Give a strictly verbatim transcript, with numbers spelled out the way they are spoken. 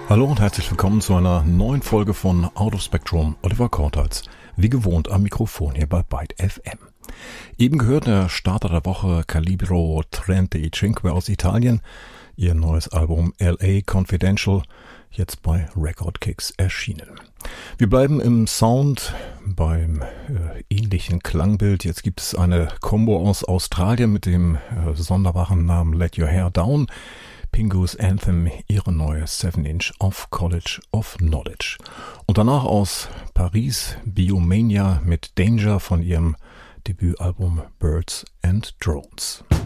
Hallo und herzlich willkommen zu einer neuen Folge von Out of Spectrum. Oliver Kortals, wie gewohnt am Mikrofon hier bei Byte F M. Eben gehört der Starter der Woche Calibro trentacinque aus Italien. Ihr neues Album L A Confidential, jetzt bei Record Kicks erschienen. Wir bleiben im Sound beim äh, ähnlichen Klangbild. Jetzt gibt es eine Combo aus Australien mit dem äh, sonderbaren Namen Let Your Hair Down. Pingu's Anthem, ihre neue seven inch of College of Knowledge. Und danach aus Paris Biomania mit Danger von ihrem Debütalbum Birds and Drones.